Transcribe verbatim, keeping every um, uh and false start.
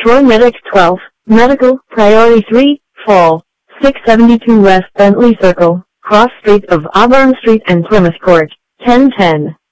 Troy Medic twelve, Medical, Priority three, Fall, six seventy-two West Bentley Circle, Cross Street of Auburn Street and Plymouth Court, ten ten.